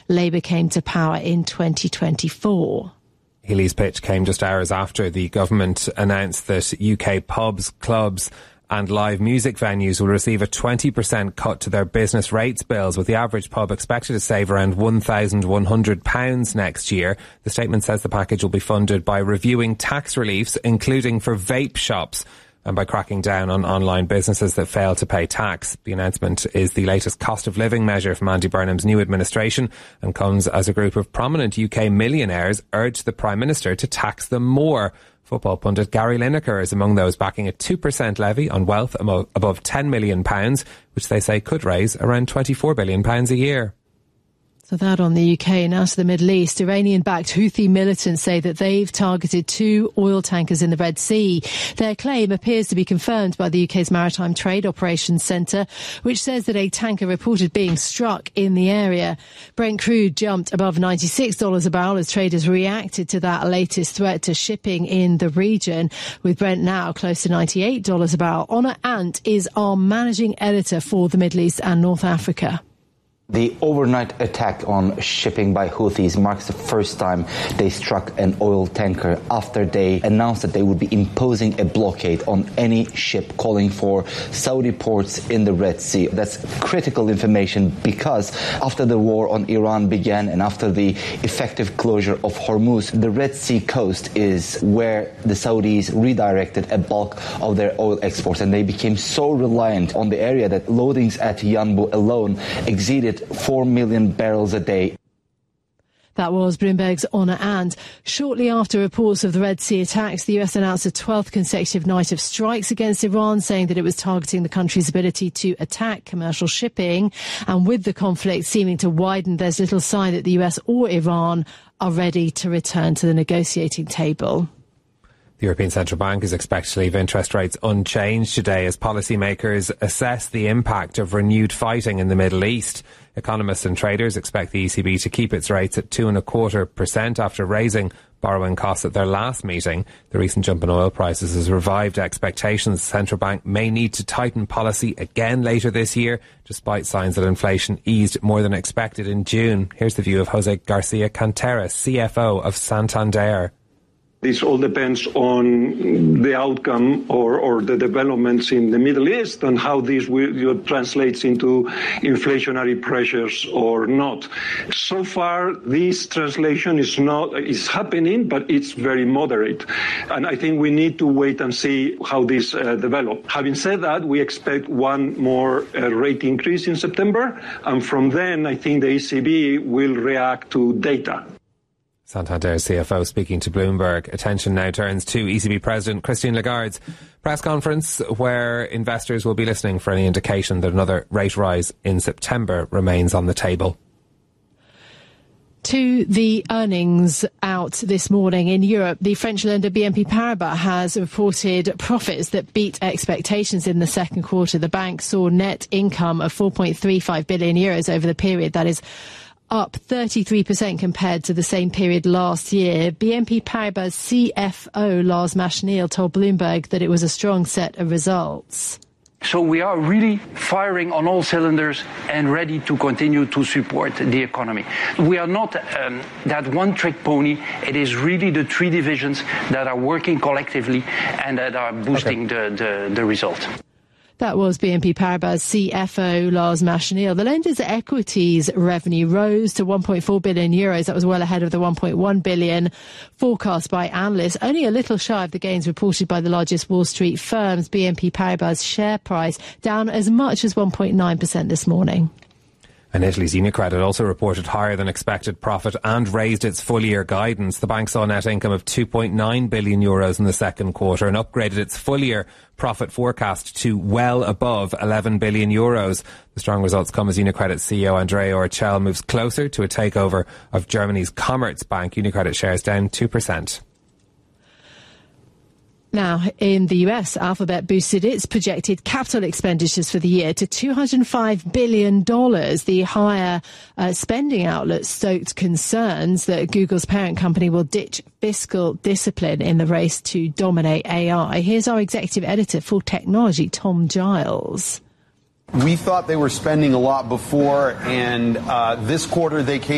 Labour came to power in 2024. Healy's pitch came just hours after the government announced that UK pubs, clubs and live music venues will receive a 20% cut to their business rates bills, with the average pub expected to save around £1,100 next year. The statement says the package will be funded by reviewing tax reliefs, including for vape shops, and by cracking down on online businesses that fail to pay tax. The announcement is the latest cost of living measure from Andy Burnham's new administration and comes as a group of prominent UK millionaires urge the Prime Minister to tax them more. Football pundit Gary Lineker is among those backing a 2% levy on wealth above £10 million, which they say could raise around £24 billion a year. So that on the UK. Now to the Middle East. Iranian-backed Houthi militants say that they've targeted 2 oil tankers in the Red Sea. Their claim appears to be confirmed by the UK's Maritime Trade Operations Centre, which says that a tanker reported being struck in the area. Brent crude jumped above $96 a barrel as traders reacted to that latest threat to shipping in the region, with Brent now close to $98 a barrel. Honor Ant is our managing editor for the Middle East and North Africa. The overnight attack on shipping by Houthis marks the first time they struck an oil tanker after they announced that they would be imposing a blockade on any ship calling for Saudi ports in the Red Sea. That's critical information because after the war on Iran began and after the effective closure of Hormuz, the Red Sea coast is where the Saudis redirected a bulk of their oil exports, and they became so reliant on the area that loadings at Yanbu alone exceeded 4 million barrels a day. That was Bloomberg's Honor Ant. Shortly after reports of the Red Sea attacks, the US announced a 12th consecutive night of strikes against Iran, saying that it was targeting the country's ability to attack commercial shipping. And with the conflict seeming to widen, there's little sign that the US or Iran are ready to return to the negotiating table. The European Central Bank is expected to leave interest rates unchanged today as policymakers assess the impact of renewed fighting in the Middle East. Economists and traders expect the ECB to keep its rates at 2.25% after raising borrowing costs at their last meeting. The recent jump in oil prices has revived expectations the central bank may need to tighten policy again later this year, despite signs that inflation eased more than expected in June. Here's the view of Jose Garcia Cantera, CFO of Santander. This all depends on the outcome or the developments in the Middle East and how this translates into inflationary pressures or not. So far, this translation is happening, but it's very moderate. And I think we need to wait and see how this develops. Having said that, we expect one more rate increase in September. And from then, I think the ECB will react to data. Santander's CFO speaking to Bloomberg. Attention now turns to ECB President Christine Lagarde's press conference, where investors will be listening for any indication that another rate rise in September remains on the table. To the earnings out this morning in Europe, the French lender BNP Paribas has reported profits that beat expectations in the second quarter. The bank saw net income of €4.35 billion over the period. That is up 33% compared to the same period last year. BNP Paribas CFO Lars Machenil told Bloomberg that it was a strong set of results. So we are really firing on all cylinders and ready to continue to support the economy. We are not that one-trick pony. It is really the 3 divisions that are working collectively and that are boosting the result. That was BNP Paribas CFO Lars Machenil. The lender's equities revenue rose to €1.4 billion. That was well ahead of the €1.1 billion forecast by analysts, only a little shy of the gains reported by the largest Wall Street firms. BNP Paribas' share price down as much as 1.9% this morning. And Italy's UniCredit also reported higher than expected profit and raised its full-year guidance. The bank saw net income of €2.9 billion in the second quarter and upgraded its full-year profit forecast to well above €11 billion. The strong results come as UniCredit CEO Andrea Orcel moves closer to a takeover of Germany's Commerzbank. UniCredit shares down 2%. Now, in the US, Alphabet boosted its projected capital expenditures for the year to $205 billion. The higher spending outlet stoked concerns that Google's parent company will ditch fiscal discipline in the race to dominate AI. Here's our executive editor for technology, Tom Giles. We thought they were spending a lot before, and this quarter they came